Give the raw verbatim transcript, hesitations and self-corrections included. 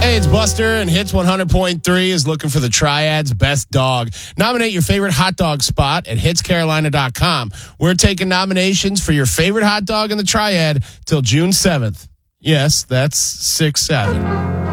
Hey, it's Buster, and Hits one hundred point three is looking for the Triad's best dog. Nominate your favorite hot dog spot at hits carolina dot com. We're taking nominations for your favorite hot dog in the Triad till June seventh. Yes, that's six seven.